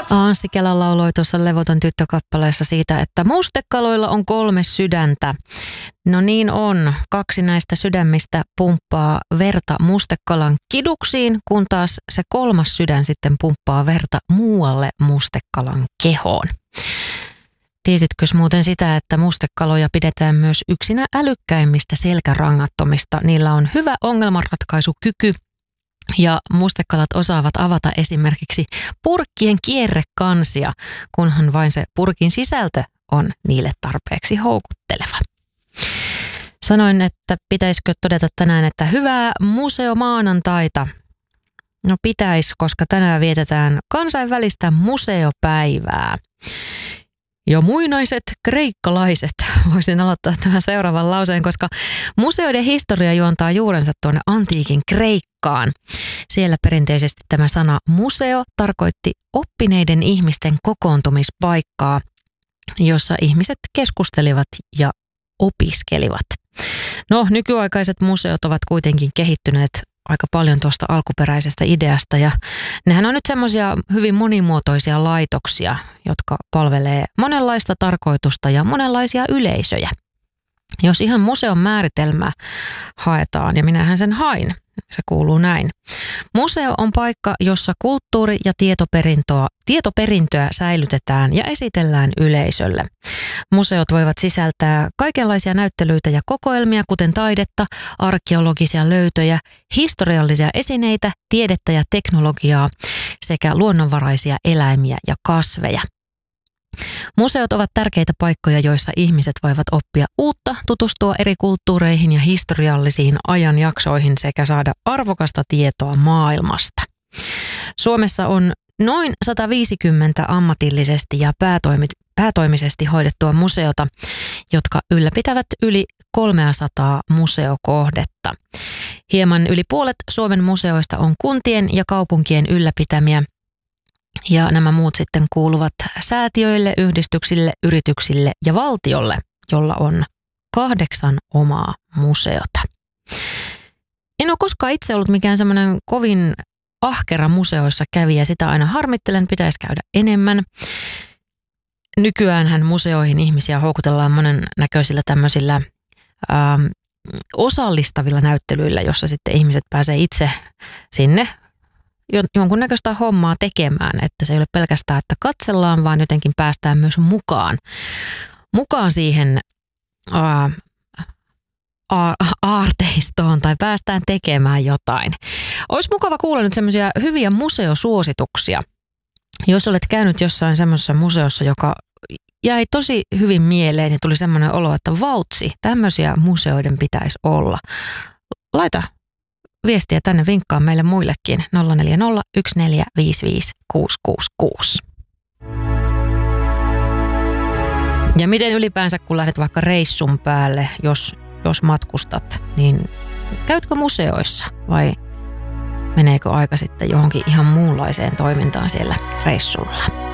Anssi Kela lauloi tuossa Levoton tyttö-kappaleessa siitä, että mustekaloilla on 3 sydäntä. No niin on. 2 näistä sydämistä pumppaa verta mustekalan kiduksiin, kun taas se 3. sydän sitten pumppaa verta muualle mustekalan kehoon. Tiesitkö muuten sitä, että mustekaloja pidetään myös yksinä älykkäimmistä selkärangattomista? Niillä on hyvä ongelmanratkaisukyky. Ja mustekalat osaavat avata esimerkiksi purkkien kierrekansia, kunhan vain se purkin sisältö on niille tarpeeksi houkutteleva. Sanoin, että pitäisikö todeta tänään, että hyvää museomaanantaita. No pitäisi, koska tänään vietetään kansainvälistä museopäivää. Jo muinaiset kreikkalaiset, voisin aloittaa tämän seuraavan lauseen, koska museoiden historia juontaa juurensa tuonne antiikin Kreikkaan. Siellä perinteisesti tämä sana museo tarkoitti oppineiden ihmisten kokoontumispaikkaa, jossa ihmiset keskustelivat ja opiskelivat. No, nykyaikaiset museot ovat kuitenkin kehittyneet aika paljon tuosta alkuperäisestä ideasta ja nehän on nyt semmoisia hyvin monimuotoisia laitoksia, jotka palvelee monenlaista tarkoitusta ja monenlaisia yleisöjä. Jos ihan museon määritelmää haetaan, ja minähän sen hain, se kuuluu näin. Museo on paikka, jossa kulttuuri- ja tietoperintöä säilytetään ja esitellään yleisölle. Museot voivat sisältää kaikenlaisia näyttelyitä ja kokoelmia, kuten taidetta, arkeologisia löytöjä, historiallisia esineitä, tiedettä ja teknologiaa sekä luonnonvaraisia eläimiä ja kasveja. Museot ovat tärkeitä paikkoja, joissa ihmiset voivat oppia uutta, tutustua eri kulttuureihin ja historiallisiin ajanjaksoihin sekä saada arvokasta tietoa maailmasta. Suomessa on noin 150 ammatillisesti ja päätoimisesti hoidettua museota, jotka ylläpitävät yli 300 museokohdetta. Hieman yli puolet Suomen museoista on kuntien ja kaupunkien ylläpitämiä. Ja nämä muut sitten kuuluvat säätiöille, yhdistyksille, yrityksille ja valtiolle, jolla on 8 omaa museota. En ole koskaan itse ollut mikään semmoinen kovin ahkera museoissa kävijä, sitä aina harmittelen, pitäisi käydä enemmän. Nykyäänhän museoihin ihmisiä houkutellaan monen näköisillä tämmöisillä osallistavilla näyttelyillä, jossa sitten ihmiset pääsee itse sinne jonkunnäköistä hommaa tekemään, että se ei ole pelkästään, että katsellaan, vaan jotenkin päästään myös mukaan siihen aarteistoon tai päästään tekemään jotain. Olisi mukava kuulla nyt semmoisia hyviä museosuosituksia. Jos olet käynyt jossain semmoisessa museossa, joka jäi tosi hyvin mieleen, niin tuli semmoinen olo, että vautsi, tämmöisiä museoiden pitäisi olla. Laita viestiä tänne, vinkkaa meille muillekin 040 1455 666. Ja miten ylipäänsä, kun lähdet vaikka reissun päälle, jos matkustat, niin käytkö museoissa vai meneekö aika sitten johonkin ihan muunlaiseen toimintaan siellä reissulla?